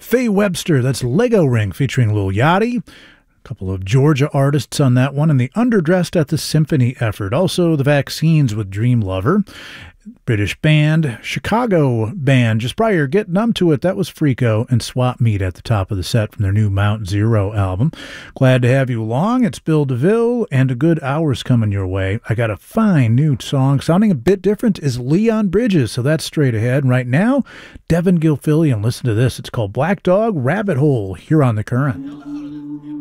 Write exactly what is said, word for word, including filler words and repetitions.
Faye Webster, that's Lego Ring featuring Lil Yachty. A couple of Georgia artists on that one, and the Underdressed at the Symphony effort. Also the Vaccines with Dream Lover. British band, Chicago band, just prior, Get Numb to It, that was Freako, and Swap Meet at the top of the set from their new Mount Zero album. Glad to have you along. It's Bill DeVille, and a good hour's coming your way. I got a fine new song, sounding a bit different, is Leon Bridges, so that's straight ahead. And right now, Devin Gilfillian, listen to this. It's called Black Dog Rabbit Hole here on The Current.